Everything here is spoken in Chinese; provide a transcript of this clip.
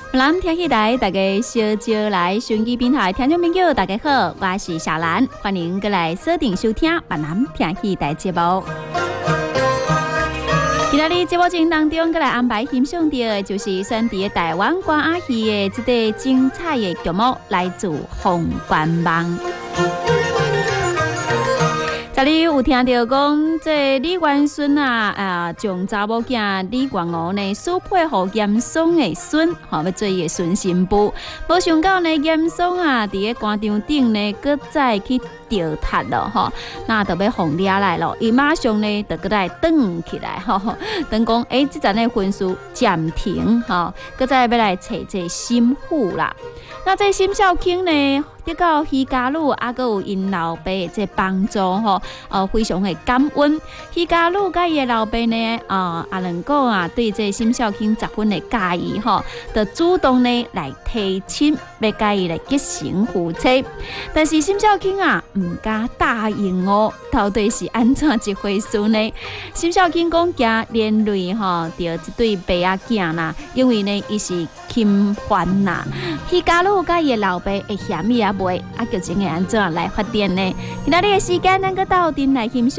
咱听起来，大家小招来手机平台听众朋友，大家好，我是小兰，欢迎过来锁定收听《闽南听起台》节目。今日节目当中，过来安排欣赏到的就是选伫台湾歌仔戏的这个精彩的剧目，来自《凤冠梦》。昨日有听到讲，这李元顺将查某囝李元娥呢，许配予严嵩的孙，要做伊的孙新妇。无想到呢，严嵩伫个官场顶呢，搁再去调塔咯，那就要放掠来咯。伊马上呢，就搁来转起来，等讲即阵的婚事暂停，搁再要来找这新妇啦。那这沈小卿呢，得到徐家女搁有因老爸这帮助非常的感恩。徐家女甲伊的老爸呢，两个对这沈小卿十分的介意就主动呢来提亲，要甲伊来结成夫妻。但是沈小卿唔敢答应哦，到底是安怎一回事呢？沈小卿讲惊连累着这对爸仔囝啦，因为呢伊是钦犯啦。徐家女甲伊的老爸会嫌伊袂，剧情会安怎来发展呢？今仔日的时间，咱搁斗阵来欣赏。